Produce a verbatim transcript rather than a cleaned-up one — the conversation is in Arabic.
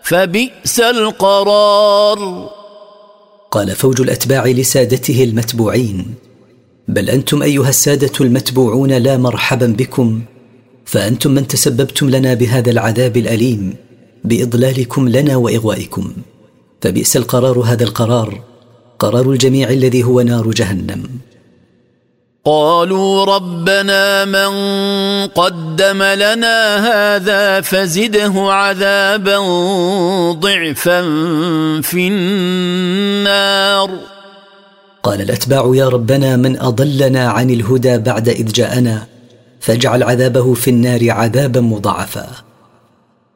فبئس القرار. قال فوج الأتباع لسادته المتبوعين: بل أنتم أيها السادة المتبوعون لا مرحبا بكم، فأنتم من تسببتم لنا بهذا العذاب الأليم بإضلالكم لنا وإغوائكم، فبئس القرار هذا القرار، قرار الجميع الذي هو نار جهنم. قالوا ربنا من قدم لنا هذا فزده عذابا ضعفا في النار. قال الأتباع: يا ربنا من أضلنا عن الهدى بعد إذ جاءنا، فاجعل عذابه في النار عذابا مضاعفا.